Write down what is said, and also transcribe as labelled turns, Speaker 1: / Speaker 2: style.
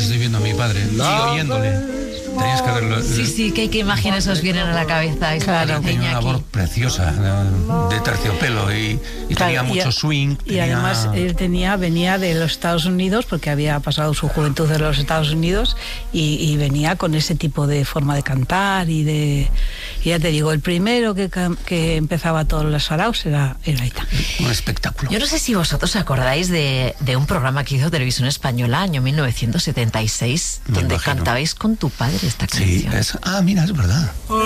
Speaker 1: estoy viendo a mi padre y oyéndole. Tenías que verlo.
Speaker 2: Sí, ¿qué imágenes os vienen a la cabeza?
Speaker 1: Claro, tenía una voz preciosa, de terciopelo y tenía mucho swing.
Speaker 3: Y además él venía de los Estados Unidos, porque había pasado su juventud en los Estados Unidos, y venía con ese tipo de forma de cantar y ya te digo, el primero que empezaba todos los saraos era Aitán.
Speaker 1: Un espectáculo.
Speaker 2: Yo no sé si vosotros acordáis de un programa que hizo Televisión Española, año 1976, donde cantabais con tu padre esta canción.
Speaker 1: Sí, mira, es verdad.